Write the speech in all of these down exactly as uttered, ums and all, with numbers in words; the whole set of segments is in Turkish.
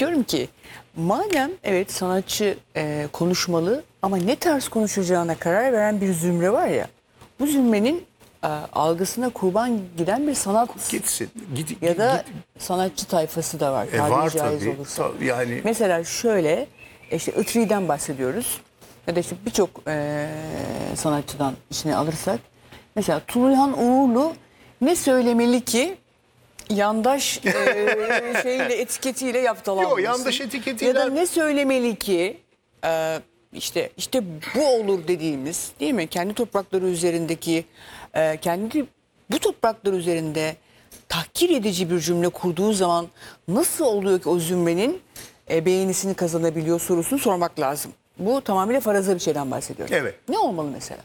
diyorum ki madem evet sanatçı e, konuşmalı ama ne tarz konuşacağına karar veren bir zümre var ya, bu zümrenin e, algısına kurban giden bir sanat Gitsin. Git, ya da git. sanatçı tayfası da var. E, tabiri var caiz tabii. olursa. Ta- yani Mesela şöyle işte Itri'den bahsediyoruz ya da işte birçok e, sanatçıdan içine alırsak. Mesela Tuluhan Uğurlu ne söylemeli ki yandaş e, şeyle etiketiyle yaptalanmasın. Yok, yandaş etiketiyle- Ya da ne söylemeli ki e, işte işte bu olur dediğimiz, değil mi? Kendi toprakları üzerindeki e, kendi bu topraklar üzerinde tahkir edici bir cümle kurduğu zaman nasıl oluyor ki o zümrenin e, beğenisini kazanabiliyor sorusunu sormak lazım. Bu tamamıyla faraza bir şeyden bahsediyorum. Evet. Ne olmalı mesela?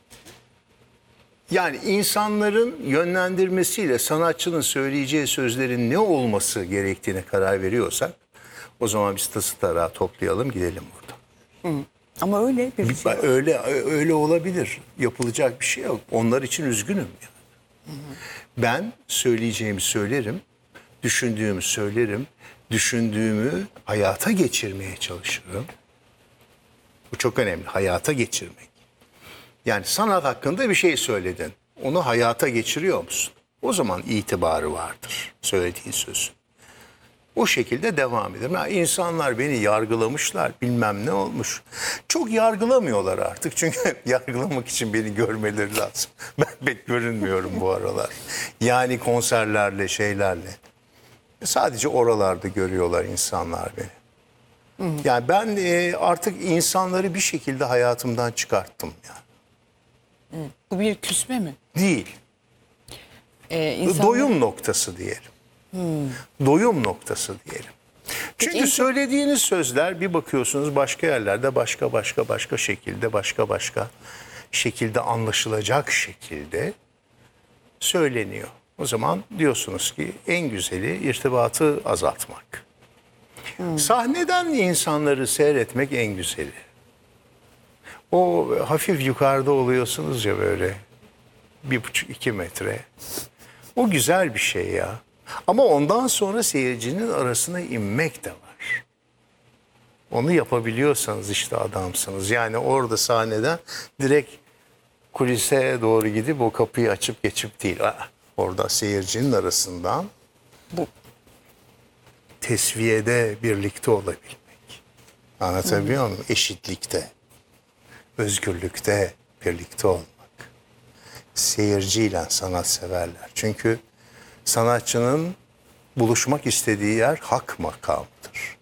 Yani insanların yönlendirmesiyle sanatçının söyleyeceği sözlerin ne olması gerektiğine karar veriyorsak, o zaman biz tası tarağı toplayalım gidelim buradan. Hı. Ama öyle bir şey var. Öyle öyle olabilir. Yapılacak bir şey yok. Onlar için üzgünüm yani. Hı hı. Ben söyleyeceğimi söylerim, düşündüğümü söylerim, düşündüğümü hayata geçirmeye çalışırım. Bu çok önemli, hayata geçirmek. Yani sanat hakkında bir şey söyledin, onu hayata geçiriyor musun? O zaman itibarı vardır söylediğin sözün. O şekilde devam ederim. Yani insanlar beni yargılamışlar, bilmem ne olmuş. Çok yargılamıyorlar artık çünkü yargılamak için beni görmeleri lazım. Ben pek görünmüyorum bu aralar. Yani konserlerle, şeylerle. Sadece oralarda görüyorlar insanlar beni. Hı. Yani ben e, artık insanları bir şekilde hayatımdan çıkarttım yani. Hı. Bu bir küsme mi? Değil. Ee, insanlar... Doyum noktası diyelim. Hmm. Doyum noktası diyelim. Çünkü Peki, söylediğiniz sözler bir bakıyorsunuz başka yerlerde başka başka başka şekilde başka başka şekilde anlaşılacak şekilde söyleniyor. O zaman diyorsunuz ki en güzeli irtibatı azaltmak. Hmm. Sahneden insanları seyretmek en güzeli. O hafif yukarıda oluyorsunuz ya böyle bir buçuk iki metre. O güzel bir şey ya. Ama ondan sonra seyircinin arasına inmek de var. Onu yapabiliyorsanız işte adamsınız. Yani orada sahneden direkt kulise doğru gidip o kapıyı açıp geçip değil. Orada seyircinin arasından bu tesviyede birlikte olabilmek. Anlatabiliyor muyum? Eşitlikte, özgürlükte birlikte olmak. Seyirciyle sanatseverler. Çünkü sanatçının buluşmak istediği yer hak makamıdır.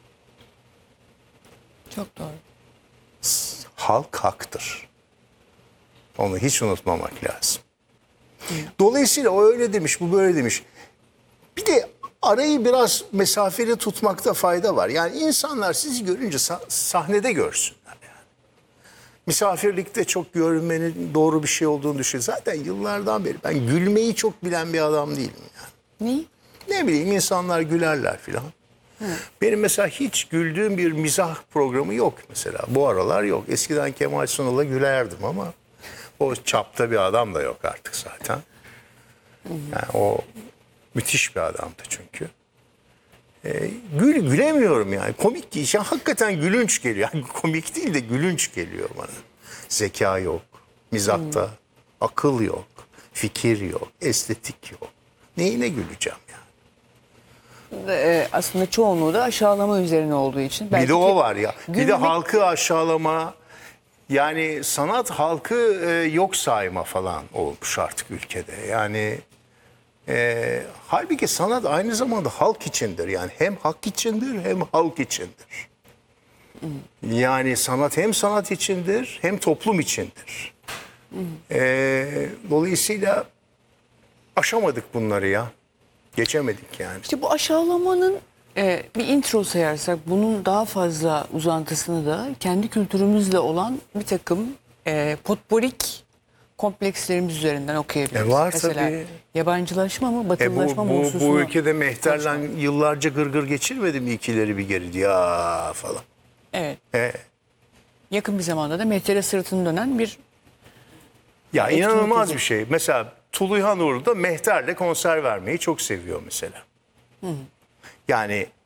Çok doğru. Halk haktır. Onu hiç unutmamak lazım. Dolayısıyla o öyle demiş, bu böyle demiş. Bir de arayı biraz mesafeli tutmakta fayda var. Yani insanlar sizi görünce sah- sahnede görsünler. Yani. Misafirlikte çok görünmenin doğru bir şey olduğunu düşün. Zaten yıllardan beri ben gülmeyi çok bilen bir adam değilim yani. Ne? Ne bileyim insanlar gülerler filan. Benim mesela hiç güldüğüm bir mizah programı yok mesela. Bu aralar yok. Eskiden Kemal Sunal'a gülerdim ama o çapta bir adam da yok artık zaten. Yani o müthiş bir adamdı çünkü. Ee, gül gülemiyorum yani. Komik değil. Yani hakikaten gülünç geliyor. Yani komik değil de gülünç geliyor bana. Zeka yok. Mizahta hmm. akıl yok. Fikir yok. Estetik yok. Neyine güleceğim yani? Ee, aslında çoğunluğu da aşağılama üzerine olduğu için. Bir de o var ya. Gülmek... Bir de halkı aşağılama. Yani sanat halkı e, yok sayma falan olmuş artık ülkede. Yani e, halbuki sanat aynı zamanda halk içindir. Yani hem hak içindir hem halk içindir. Yani sanat hem sanat içindir hem toplum içindir. E, dolayısıyla aşamadık bunları ya. Geçemedik yani. İşte bu aşağılamanın e, bir intro sayarsak bunun daha fazla uzantısını da kendi kültürümüzle olan bir takım e, potporik komplekslerimiz üzerinden okuyabiliriz. E var Mesela tabii. yabancılaşma mı, E batılılaşma bu, mı bu, hususunu... bu ülkede Mehter'le yıllarca gırgır geçirmedi mi ikileri bir geri ya falan. Evet. E, Yakın bir zamanda da Mehter'e sırtını dönen bir... ya inanılmaz etkinlik. bir şey. Mesela Tuluhan Uğurlu da Mehter'le konser vermeyi çok seviyor mesela. Hı. Yani